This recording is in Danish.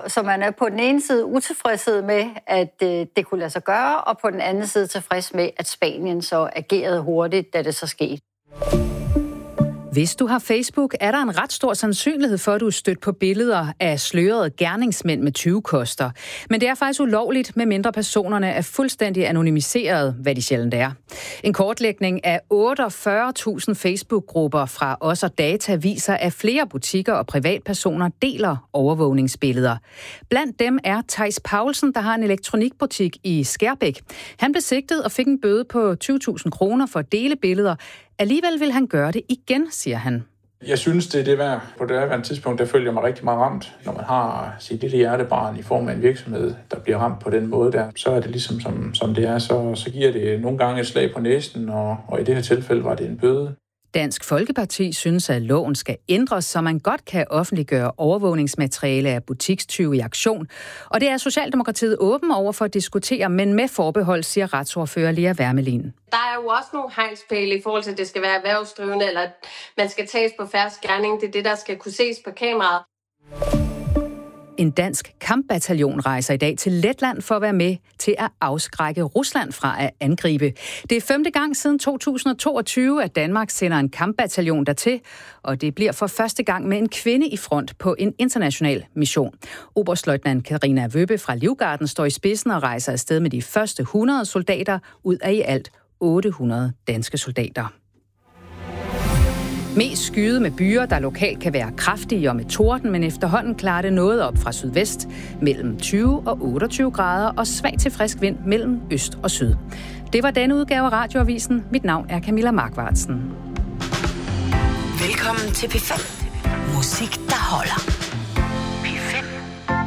Så man er på den ene side utilfredshed med, at det kunne lade sig gøre, og på den anden side tilfreds med, at Spanien så agerede hurtigt, da det så skete. Hvis du har Facebook, er der en ret stor sandsynlighed for, at du er stødt på billeder af slørede gerningsmænd med tyvekoster. Men det er faktisk ulovligt, medmindre personerne er fuldstændig anonymiseret, hvad de sjældent er. En kortlægning af 48.000 Facebook-grupper fra Os og Data viser, at flere butikker og privatpersoner deler overvågningsbilleder. Blandt dem er Theis Paulsen, der har en elektronikbutik i Skærbæk. Han blev sigtet og fik en bøde på 20.000 kroner for at dele billeder. Alligevel vil han gøre det igen, siger han. Jeg synes, det er værd. På det her tidspunkt, der føler jeg mig rigtig meget ramt. Når man har sit lille hjertebarn i form af en virksomhed, der bliver ramt på den måde der, så er det ligesom som det er. Så giver det nogle gange et slag på næsen, og i det her tilfælde var det en bøde. Dansk Folkeparti synes, at loven skal ændres, så man godt kan offentliggøre overvågningsmateriale af butikstyve i aktion. Og det er Socialdemokratiet åben over for at diskutere, men med forbehold, siger retsordfører Lea Wermelin. Der er jo også nogle hegnspæle i forhold til, at det skal være erhvervsdrivende, eller at man skal tages på fersk gerning. Det er det, der skal kunne ses på kameraet. En dansk kampbataljon rejser i dag til Letland for at være med til at afskrække Rusland fra at angribe. Det er 5. gang siden 2022, at Danmark sender en kampbataljon dertil, og det bliver for første gang med en kvinde i front på en international mission. Oberstløjtnant Karina Wøbe fra Livgarden står i spidsen og rejser afsted med de første 100 soldater ud af i alt 800 danske soldater. Mest skyet med byer, der lokalt kan være kraftige og med torden, men efterhånden klarer det noget op fra sydvest mellem 20 og 28 grader og svag til frisk vind mellem øst og syd. Det var denne udgave af Radioavisen. Mit navn er Camilla Markvartsen. Velkommen til P5. Musik, der holder.